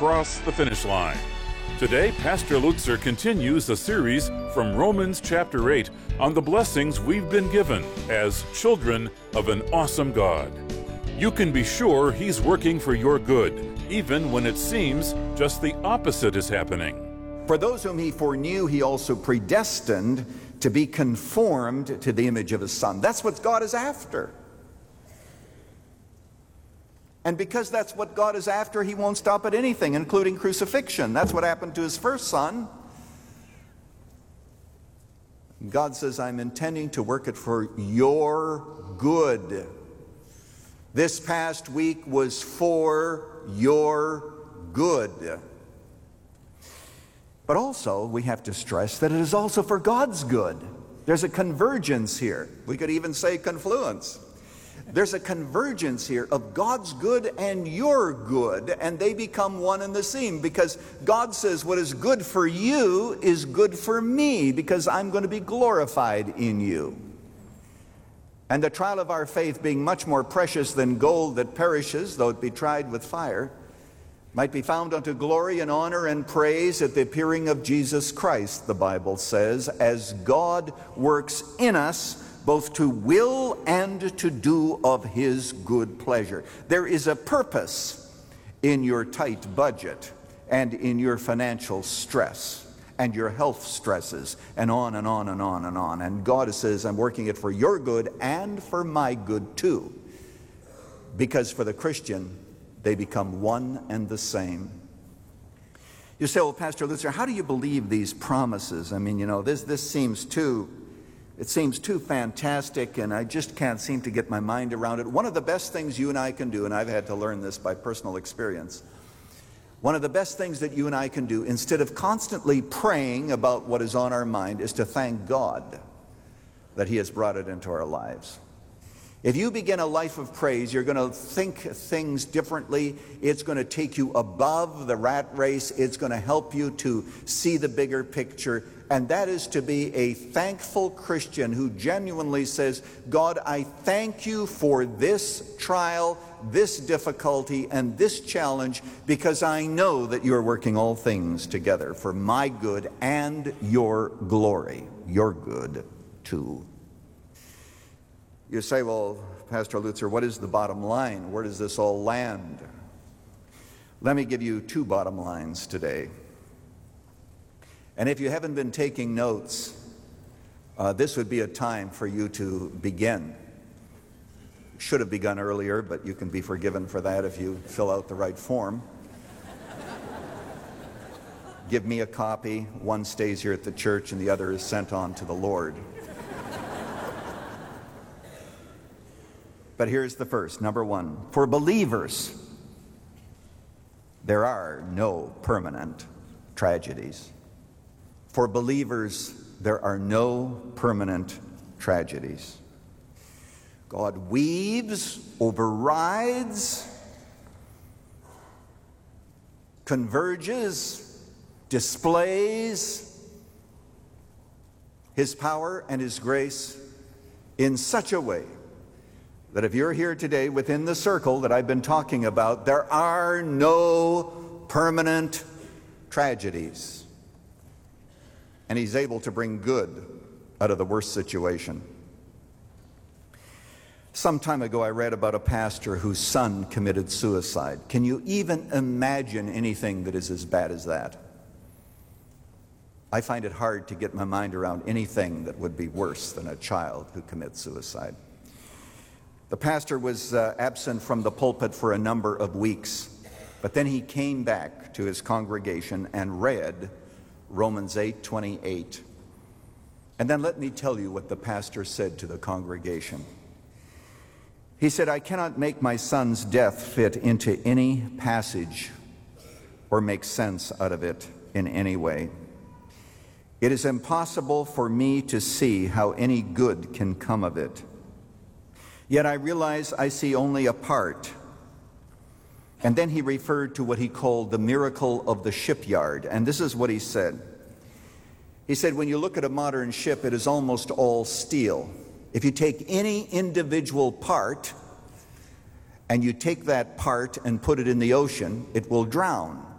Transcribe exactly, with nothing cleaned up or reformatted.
across the finish line. Today, Pastor Lutzer continues a series from Romans chapter eight on the blessings we've been given as children of an awesome God. You can be sure He's working for your good, even when it seems just the opposite is happening. For those whom He foreknew, He also predestined to be conformed to the image of His Son. That's what God is after. And because that's what God is after, He won't stop at anything, including crucifixion. That's what happened to His first Son. God says, I'm intending to work it for your good. This past week was for your good. But also, we have to stress that it is also for God's good. There's a convergence here. We could even say confluence. There's a convergence here of God's good and your good, and they become one and the same, because God says what is good for you is good for me, because I'm going to be glorified in you. And the trial of our faith, being much more precious than gold that perishes, though it be tried with fire, might be found unto glory and honor and praise at the appearing of Jesus Christ, the Bible says, as God works in us both to will and to do of His good pleasure. There is a purpose in your tight budget and in your financial stress and your health stresses and on and on and on and on. And God says, I'm working it for your good and for my good too. Because for the Christian, they become one and the same. You say, well, Pastor Lutzer, how do you believe these promises? I mean, you know, this, this seems too... It seems too fantastic, and I just can't seem to get my mind around it. One of the best things you and I can do, and I've had to learn this by personal experience, one of the best things that you and I can do, instead of constantly praying about what is on our mind, is to thank God that He has brought it into our lives. If you begin a life of praise, you're going to think things differently. It's going to take you above the rat race. It's going to help you to see the bigger picture. And that is to be a thankful Christian who genuinely says, God, I thank you for this trial, this difficulty, and this challenge, because I know that you're working all things together for my good and your glory, your good too. You say, well, Pastor Lutzer, what is the bottom line? Where does this all land? Let me give you two bottom lines today. And if you haven't been taking notes, uh, this would be a time for you to begin. Should have begun earlier, but you can be forgiven for that if you fill out the right form. Give me a copy. One stays here at the church and the other is sent on to the Lord. But here's the first, number one. For believers, there are no permanent tragedies. For believers, there are no permanent tragedies. God weaves, overrides, converges, displays His power and His grace in such a way that if you're here today within the circle that I've been talking about, there are no permanent tragedies. And He's able to bring good out of the worst situation. Some time ago I read about a pastor whose son committed suicide. Can you even imagine anything that is as bad as that? I find it hard to get my mind around anything that would be worse than a child who commits suicide. The pastor was uh, absent from the pulpit for a number of weeks, but then he came back to his congregation and read Romans eight twenty-eight. And then let me tell you what the pastor said to the congregation. He said, I cannot make my son's death fit into any passage or make sense out of it in any way. It is impossible for me to see how any good can come of it. Yet I realize I see only a part. And then he referred to what he called the miracle of the shipyard. And this is what he said. He said, when you look at a modern ship, it is almost all steel. If you take any individual part and you take that part and put it in the ocean, it will drown.